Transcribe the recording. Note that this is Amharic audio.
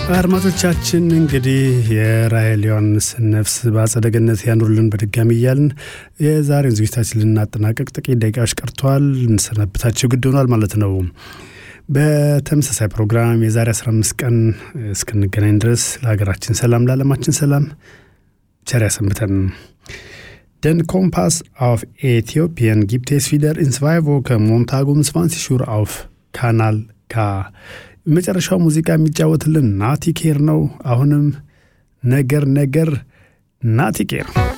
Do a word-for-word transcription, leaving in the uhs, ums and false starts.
አድማጮቻችን እንግዲህ የራሔል ዮሐንስ ነፍስ በአጸደ ገነት ያኑርልን በድጋሚ እያልን የዛሬውን ዝግጅታችን ልናጠናቀቅ ጥቂት ደቂቃዎች ቀርተዋል። እንሰናበታችሁ ግድ ሆኗል ማለት ነው። በተመሳሳይ ፕሮግራም የዛሬ አስራ አምስት ቀን እስክንገናኝ ድረስ ለሀገራችን ሰላም ለዓለማችን ሰላም ቸር ያሰንብተን። Den Kompass auf Äthiopien gibt es wieder in zwei Wochen Montag um zwanzig Uhr auf Kanal K. መጨረሻው ሙዚቃ የሚጫወትልን ናቲ ኬር ነው። አሁንም ነገር ነገር ናቲ ኬር